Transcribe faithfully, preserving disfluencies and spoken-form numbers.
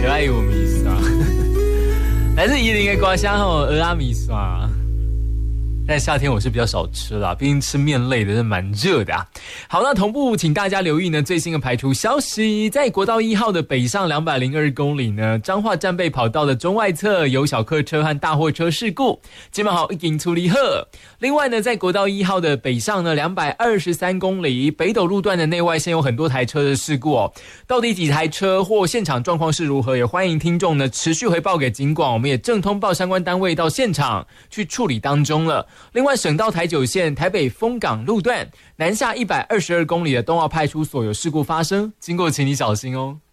可爱有米刷，来自宜林的瓜香吼鹅阿米刷。但夏天我是比较少吃啦，毕竟吃面类的是蛮热的啊。好，那同步请大家留意呢最新的排除消息，在国道一号的北上两百零二公里呢，彰化战备跑道的中外侧有小客车和大货车事故，基本好已经处理好。另外呢，在国道一号的北上呢两百二十三公里北斗路段的内外线有很多台车的事故哦，到底几台车或现场状况是如何，也欢迎听众呢持续回报给警广，我们也正通报相关单位到现场去处理当中了。另外，省道台九线台北丰港路段南下一百二十二公里的东澳派出所有事故发生，经过请你小心哦。